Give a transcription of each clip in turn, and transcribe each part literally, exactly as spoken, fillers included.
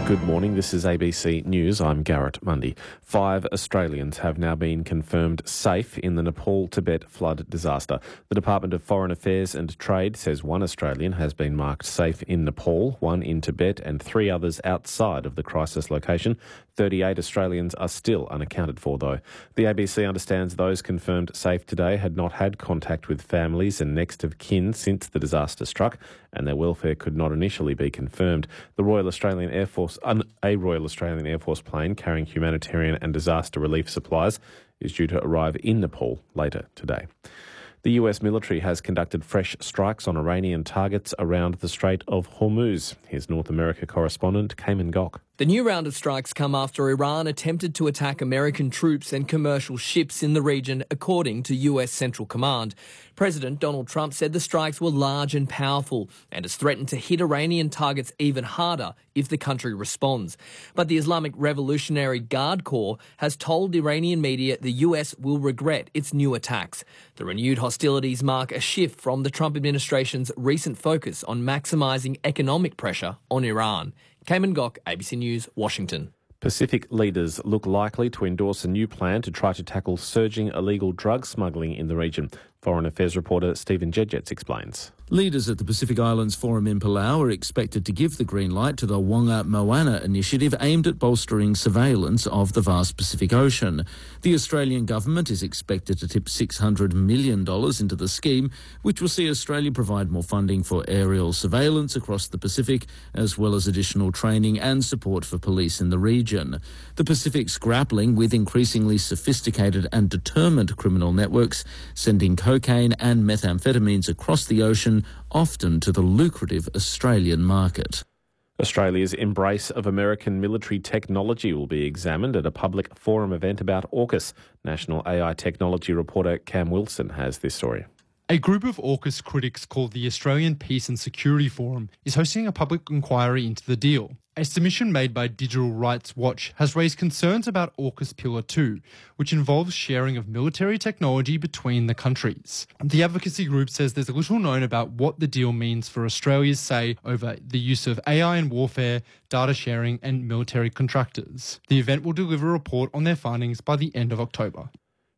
Good morning, this is A B C News. I'm Garrett Mundy. Five Australians have now been confirmed safe in the Nepal-Tibet flood disaster. The Department of Foreign Affairs and Trade says one Australian has been marked safe in Nepal, one in Tibet and three others outside of the crisis location. thirty-eight Australians are still unaccounted for, though. The A B C understands those confirmed safe today had not had contact with families and next of kin since the disaster struck, and their welfare could not initially be confirmed. The Royal Australian Air Force, a Royal Australian Air Force plane carrying humanitarian and disaster relief supplies is due to arrive in Nepal later today. The U S military has conducted fresh strikes on Iranian targets around the Strait of Hormuz. Here's North America correspondent Cayman Gok. The new round of strikes come after Iran attempted to attack American troops and commercial ships in the region, according to U S Central Command. President Donald Trump said the strikes were large and powerful and has threatened to hit Iranian targets even harder if the country responds. But the Islamic Revolutionary Guard Corps has told Iranian media the U S will regret its new attacks. The renewed hostilities mark a shift from the Trump administration's recent focus on maximising economic pressure on Iran. Cayman Gok, A B C News, Washington. Pacific leaders look likely to endorse a new plan to try to tackle surging illegal drug smuggling in the region. Foreign Affairs reporter Stephen Jedgetts explains. Leaders at the Pacific Islands Forum in Palau are expected to give the green light to the Wanga Moana initiative aimed at bolstering surveillance of the vast Pacific Ocean. The Australian government is expected to tip six hundred million dollars into the scheme, which will see Australia provide more funding for aerial surveillance across the Pacific, as well as additional training and support for police in the region. The Pacific's grappling with increasingly sophisticated and determined criminal networks, sending cocaine and methamphetamines across the ocean, often to the lucrative Australian market. Australia's embrace of American military technology will be examined at a public forum event about AUKUS. National A I technology reporter Cam Wilson has this story. A group of AUKUS critics called the Australian Peace and Security Forum is hosting a public inquiry into the deal. A submission made by Digital Rights Watch has raised concerns about AUKUS Pillar two, which involves sharing of military technology between the countries. The advocacy group says there's little known about what the deal means for Australia's say over the use of A I in warfare, data sharing and military contractors. The event will deliver a report on their findings by the end of October.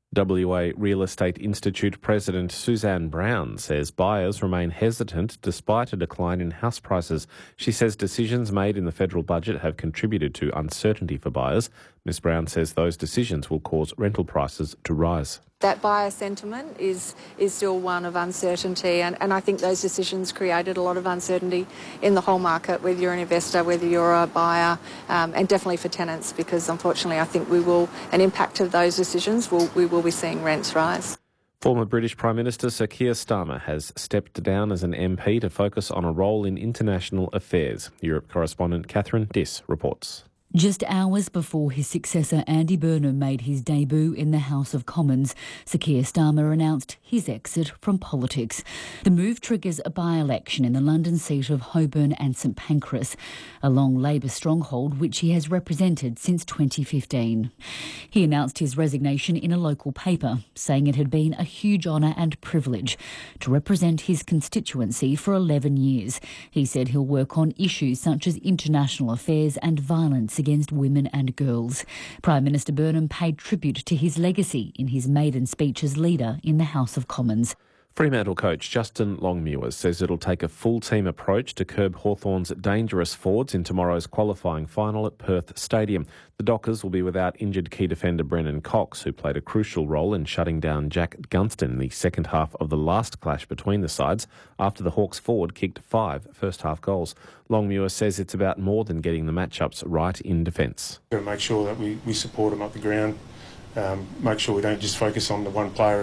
W A Real Estate Institute President Suzanne Brown says buyers remain hesitant despite a decline in house prices. She says decisions made in the federal budget have contributed to uncertainty for buyers. Miz Brown says those decisions will cause rental prices to rise. That buyer sentiment is is still one of uncertainty, and, and I think those decisions created a lot of uncertainty in the whole market, whether you're an investor, whether you're a buyer, um, and definitely for tenants, because unfortunately I think we will, an impact of those decisions, will, we will be seeing rents rise. Former British Prime Minister Sir Keir Starmer has stepped down as an M P to focus on a role in international affairs. Europe correspondent Catherine Diss reports. Just hours before his successor Andy Burnham made his debut in the House of Commons, Sir Keir Starmer announced his exit from politics. The move triggers a by-election in the London seat of Holborn and St Pancras, a long Labour stronghold which he has represented since twenty fifteen. He announced his resignation in a local paper, saying it had been a huge honour and privilege to represent his constituency for eleven years. He said he'll work on issues such as international affairs and violence against women and girls. Prime Minister Burnham paid tribute to his legacy in his maiden speech as leader in the House of Commons. Fremantle coach Justin Longmuir says it'll take a full-team approach to curb Hawthorn's dangerous forwards in tomorrow's qualifying final at Perth Stadium. The Dockers will be without injured key defender Brennan Cox, who played a crucial role in shutting down Jack Gunston in the second half of the last clash between the sides after the Hawks forward kicked five first-half goals. Longmuir says it's about more than getting the matchups right in defence. We've got to make sure that we, we support them up the ground, um, make sure we don't just focus on the one player